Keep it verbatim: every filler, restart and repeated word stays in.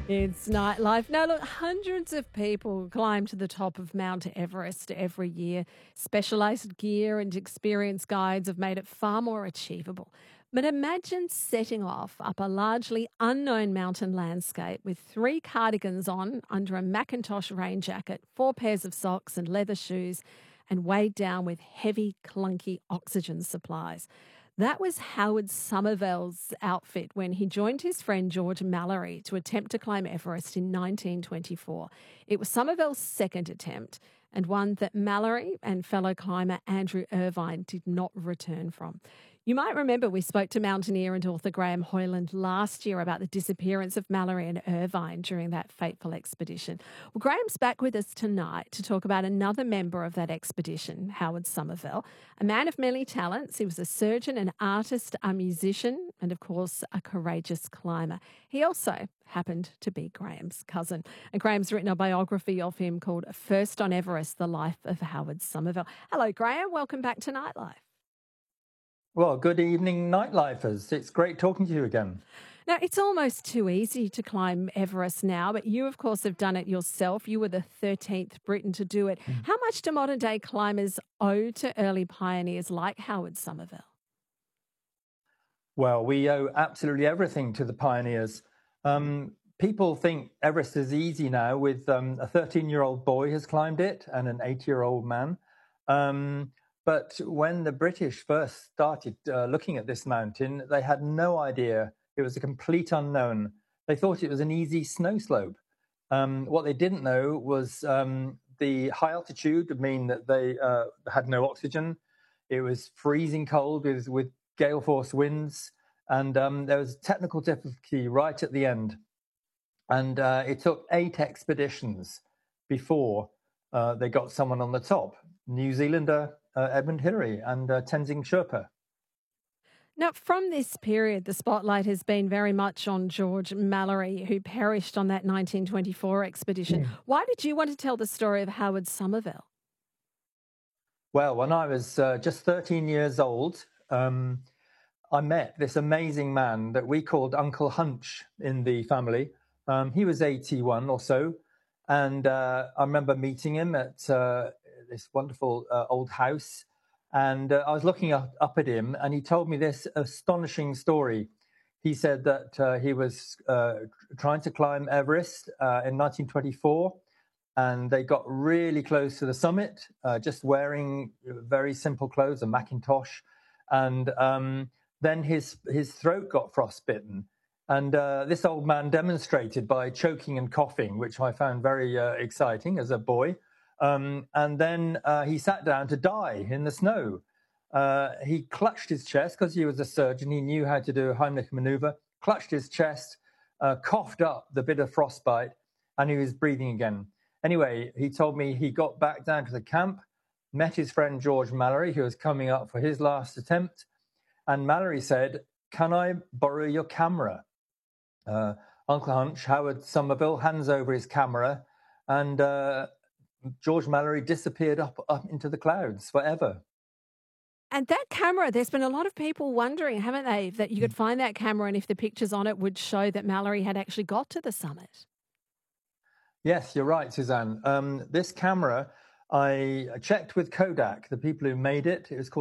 It's nightlife. Now, look, hundreds of people climb to the top of Mount Everest every year. Specialised gear and experienced guides have made it far more achievable. But imagine setting off up a largely unknown mountain landscape with three cardigans on under a Macintosh rain jacket, four pairs of socks and leather shoes, and weighed down with heavy, clunky oxygen supplies. That was Howard Somerville's outfit when he joined his friend George Mallory to attempt to climb Everest in nineteen twenty-four. It was Somerville's second attempt and one that Mallory and fellow climber Andrew Irvine did not return from. You might remember we spoke to mountaineer and author Graham Hoyland last year about the disappearance of Mallory and Irvine during that fateful expedition. Well, Graham's back with us tonight to talk about another member of that expedition, Howard Somerville, a man of many talents. He was a surgeon, an artist, a musician, and of course, a courageous climber. He also happened to be Graham's cousin. And Graham's written a biography of him called First on Everest, The Life of Howard Somerville. Hello, Graham. Welcome back to Nightlife. Well, good evening, Nightlifers. It's great talking to you again. Now, it's almost too easy to climb Everest now, but you, of course, have done it yourself. You were the thirteenth Briton to do it. Mm. How much do modern-day climbers owe to early pioneers like Howard Somerville? Well, we owe absolutely everything to the pioneers. Um, people think Everest is easy now with um, a thirteen-year-old boy has climbed it and an eight-year-old man. Um, But when the British first started uh, looking at this mountain, they had no idea. It was a complete unknown. They thought it was an easy snow slope. Um, what they didn't know was um, the high altitude would mean that they uh, had no oxygen. It was freezing cold with, with gale force winds. And um, there was technical difficulty right at the end. And uh, it took eight expeditions before uh, they got someone on the top. New Zealander uh, Edmund Hillary and uh, Tenzing Sherpa. Now, from this period, the spotlight has been very much on George Mallory, who perished on that nineteen twenty-four expedition. Yeah. Why did you want to tell the story of Howard Somerville? Well, when I was uh, just thirteen years old, um, I met this amazing man that we called Uncle Hunch in the family. Um, he was eighty-one or so. And uh, I remember meeting him at uh, this wonderful uh, old house. And uh, I was looking up, up at him, and he told me this astonishing story. He said that uh, he was uh, trying to climb Everest uh, in nineteen twenty-four, and they got really close to the summit, uh, just wearing very simple clothes, a Macintosh. And um, then his, his throat got frostbitten. And uh, this old man demonstrated by choking and coughing, which I found very uh, exciting as a boy. Um, and then uh, he sat down to die in the snow. Uh, he clutched his chest because he was a surgeon. He knew how to do a Heimlich maneuver, clutched his chest, uh, coughed up the bit of frostbite, and he was breathing again. Anyway, he told me he got back down to the camp, met his friend George Mallory, who was coming up for his last attempt. And Mallory said, "Can I borrow your camera?" Uh, Uncle Hunch, Howard Somerville, hands over his camera, and uh, George Mallory disappeared up, up into the clouds forever. And that camera, there's been a lot of people wondering, haven't they, that you could find that camera and if the pictures on it would show that Mallory had actually got to the summit. Yes, you're right, Suzanne. Um, this camera, I checked with Kodak, the people who made it. It was called